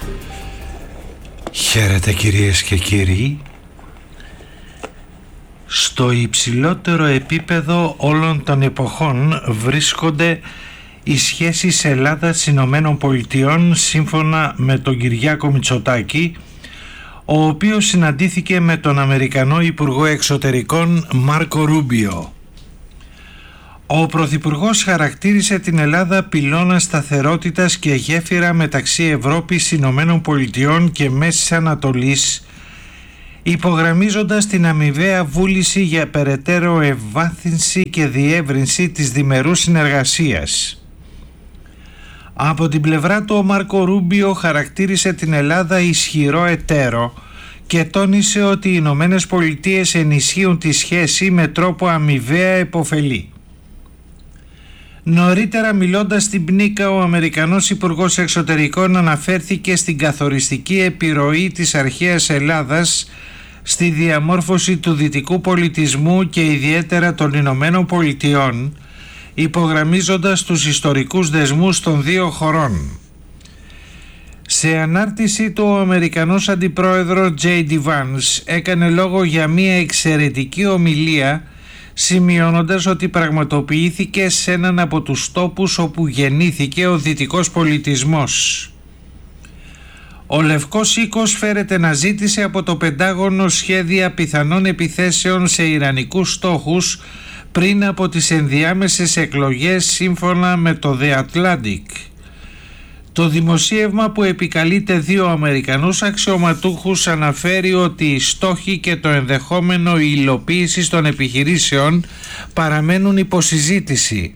Χαίρετε κυρίες και κύριοι. Στο υψηλότερο επίπεδο όλων των εποχών βρίσκονται οι σχέσεις Ελλάδας-Ηνωμένων Πολιτειών σύμφωνα με τον Κυριάκο Μητσοτάκη, ο οποίος συναντήθηκε με τον Αμερικανό Υπουργό Εξωτερικών Μάρκο Ρούμπιο. Ο Πρωθυπουργός χαρακτήρισε την Ελλάδα πυλώνα σταθερότητας και γέφυρα μεταξύ Ευρώπης, Ηνωμένων Πολιτειών και Μέσης Ανατολής, υπογραμμίζοντας την αμοιβαία βούληση για περαιτέρω ευβάθυνση και διεύρυνση της διμερούς συνεργασίας. Από την πλευρά του ο Μάρκο Ρούμπιο χαρακτήρισε την Ελλάδα ισχυρό εταίρο και τόνισε ότι οι Ηνωμένες Πολιτείες ενισχύουν τη σχέση με τρόπο αμοιβαία επωφελή. Νωρίτερα, μιλώντας στην Πνίκα, ο Αμερικανός Υπουργός Εξωτερικών αναφέρθηκε στην καθοριστική επιρροή της αρχαίας Ελλάδας στη διαμόρφωση του δυτικού πολιτισμού και ιδιαίτερα των Ηνωμένων Πολιτειών, υπογραμμίζοντας τους ιστορικούς δεσμούς των δύο χωρών. Σε ανάρτηση του, ο Αμερικανός Αντιπρόεδρος J.D. Vance έκανε λόγο για μια εξαιρετική ομιλία, σημειώνοντας ότι πραγματοποιήθηκε σε έναν από τους τόπους όπου γεννήθηκε ο δυτικός πολιτισμός. Ο Λευκός Οίκος φέρεται να ζήτησε από το Πεντάγωνο σχέδια πιθανών επιθέσεων σε ιρανικούς στόχους πριν από τις ενδιάμεσες εκλογές σύμφωνα με το The Atlantic. Το δημοσίευμα, που επικαλείται δύο Αμερικανούς αξιωματούχους, αναφέρει ότι οι στόχοι και το ενδεχόμενο υλοποίησης των επιχειρήσεων παραμένουν υποσυζήτηση.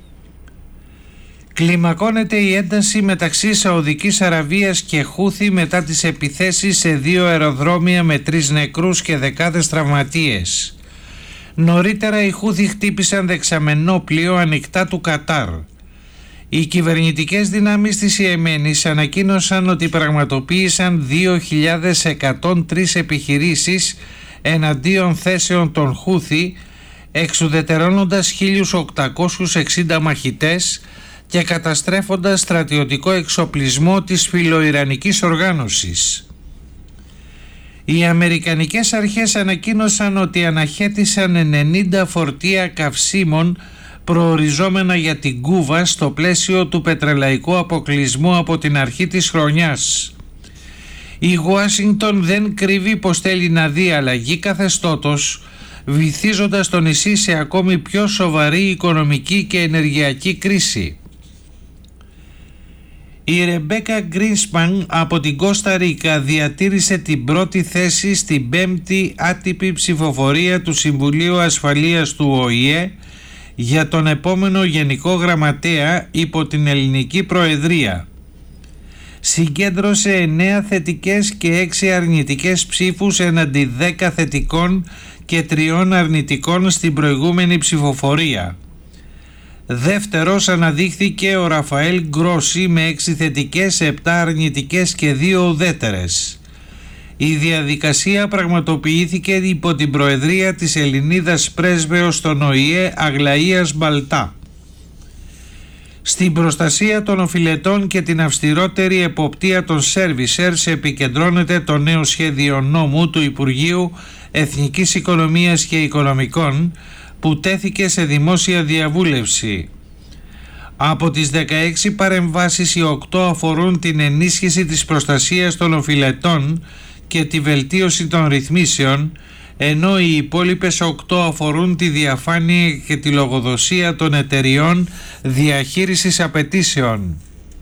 Κλιμακώνεται η ένταση μεταξύ Σαουδικής Αραβίας και Χούθη μετά τις επιθέσεις σε δύο αεροδρόμια με 3 νεκρούς και δεκάδες τραυματίες. Νωρίτερα οι Χούθη χτύπησαν δεξαμενόπλιο ανοιχτά του Κατάρ. Οι κυβερνητικές δυνάμεις της Ιεμένης ανακοίνωσαν ότι πραγματοποίησαν 2.103 επιχειρήσεις εναντίον θέσεων των Χούθη, εξουδετερώνοντας 1.860 μαχητές και καταστρέφοντας στρατιωτικό εξοπλισμό της φιλοϊρανικής οργάνωσης. Οι αμερικανικές αρχές ανακοίνωσαν ότι αναχέτησαν 90 φορτία καυσίμων προοριζόμενα για την Κούβα στο πλαίσιο του πετρελαϊκού αποκλεισμού από την αρχή της χρονιάς. Η Ουάσιγκτον δεν κρύβει πως θέλει να δει αλλαγή καθεστώτος, βυθίζοντας το νησί σε ακόμη πιο σοβαρή οικονομική και ενεργειακή κρίση. Η Ρεμπέκα Γκρίνσπαν από την Κώστα Ρίκα διατήρησε την πρώτη θέση στην 5η άτυπη ψηφοφορία του Συμβουλίου Ασφαλείας του ΟΗΕ για τον επόμενο Γενικό Γραμματέα υπό την ελληνική Προεδρία. Συγκέντρωσε 9 θετικές και 6 αρνητικές ψήφους εναντί 10 θετικών και 3 αρνητικών στην προηγούμενη ψηφοφορία. Δεύτερος αναδείχθηκε ο Ραφαέλ Γκρόση με 6 θετικές, 7 αρνητικές και 2 ουδέτερες. Η διαδικασία πραγματοποιήθηκε υπό την προεδρία της Ελληνίδας πρέσβεως στον ΟΗΕ Αγλαΐας Μπαλτά. Στην προστασία των οφειλετών και την αυστηρότερη εποπτεία των σέρβισερς επικεντρώνεται το νέο σχέδιο νόμου του Υπουργείου Εθνικής Οικονομίας και Οικονομικών, που τέθηκε σε δημόσια διαβούλευση. Από τις 16 παρεμβάσεις, οι 8 αφορούν την ενίσχυση της προστασίας των οφειλετών και τη βελτίωση των ρυθμίσεων, ενώ οι υπόλοιπες 8 αφορούν τη διαφάνεια και τη λογοδοσία των εταιριών διαχείρισης απαιτήσεων.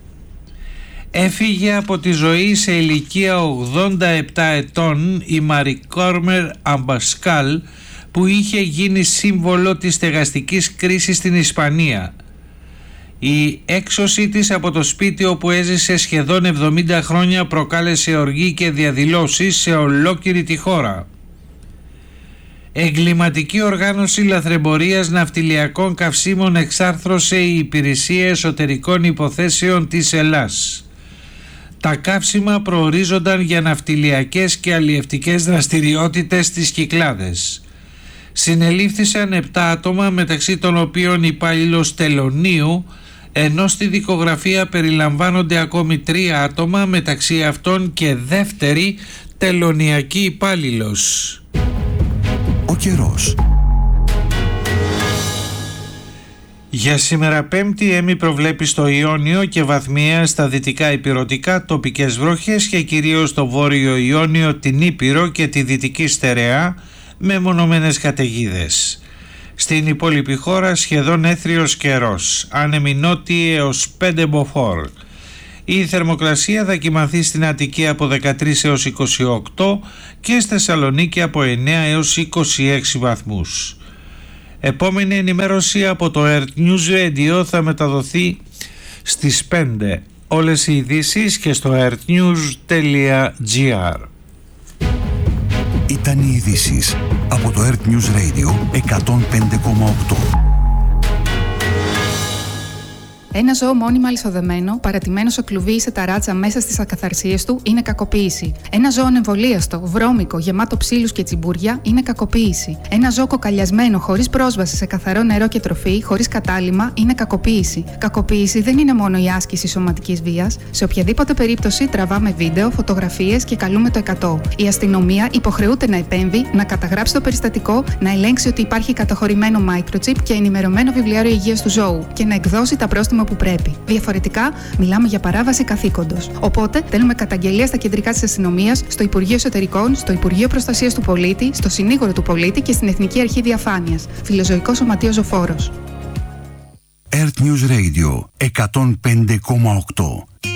Έφυγε από τη ζωή σε ηλικία 87 ετών η Μαρικόρμερ Αμπασκάλ, που είχε γίνει σύμβολο της στεγαστικής κρίσης στην Ισπανία. Η έξωσή της από το σπίτι όπου έζησε σχεδόν 70 χρόνια προκάλεσε οργή και διαδηλώσεις σε ολόκληρη τη χώρα. Εγκληματική οργάνωση λαθρεμπορίας ναυτιλιακών καυσίμων εξάρθρωσε η Υπηρεσία Εσωτερικών Υποθέσεων της Ελλάς. Τα καύσιμα προορίζονταν για ναυτιλιακές και αλλιευτικές δραστηριότητες στις Κυκλάδες. Συνελήφθησαν 7 άτομα, μεταξύ των οποίων υπάλληλος τελωνίου, ενώ στη δικογραφία περιλαμβάνονται ακόμη 3 άτομα, μεταξύ αυτών και δεύτερη τελωνιακή υπάλληλος. Ο καιρός. Για σήμερα Πέμπτη, Έμι προβλέπει στο Ιόνιο και βαθμιαία στα δυτικά ηπειρωτικά τοπικές βροχές και κυρίως στο βόρειο Ιόνιο, την Ήπειρο και τη δυτική στερεά με μονομένες καταιγίδες. Στην υπόλοιπη χώρα σχεδόν έθριος καιρός, άνεμοι νότιοι έως 5 μποφόρ. Η θερμοκρασία θα κυμανθεί στην Αττική από 13 έως 28 και στη Θεσσαλονίκη από 9 έως 26 βαθμούς. Επόμενη ενημέρωση από το Earth News Radio θα μεταδοθεί στις 5. Όλες οι ειδήσεις και στο earthnews.gr. Ήταν οι ειδήσεις από το Earth News Radio 105,8. Ένα ζώο μόνιμα αλυσοδεμένο, παρατημένο σε κλουβί ή σε ταράτσα μέσα στις ακαθαρσίες του, είναι κακοποίηση. Ένα ζώο ανεμβολίαστο, βρώμικο, γεμάτο ψήλους και τσιμπούρια, είναι κακοποίηση. Ένα ζώο κοκαλιασμένο, χωρίς πρόσβαση σε καθαρό νερό και τροφή, χωρίς κατάλυμμα, είναι κακοποίηση. Κακοποίηση δεν είναι μόνο η άσκηση σωματικής βίας. Σε οποιαδήποτε περίπτωση τραβάμε βίντεο, φωτογραφίες και καλούμε το 100. Η αστυνομία υποχρεούται να επέμβει, να καταγράψει το περιστατικό, να ελέγξει ότι υπάρχει καταχωρημένο microchip και ενημερωμένο βιβλιάριο υγείας του ζώου και να εκδώσει τα πρόστιμα που πρέπει. Διαφορετικά, μιλάμε για παράβαση καθήκοντος. Οπότε, στέλνουμε καταγγελία στα κεντρικά της αστυνομίας, στο Υπουργείο Εσωτερικών, στο Υπουργείο Προστασίας του Πολίτη, στο Συνήγορο του Πολίτη και στην Εθνική Αρχή Διαφάνειας. Φιλοζωικό Σωματείο Ζωφόρος. Earth News Radio 105,8.